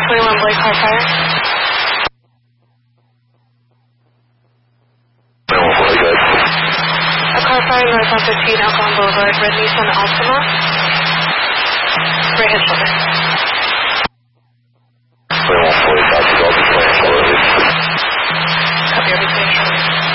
21 Blake, car fire. A car fire north on 15 Elkhorn Boulevard, red Nissan Altima. Right head shoulder.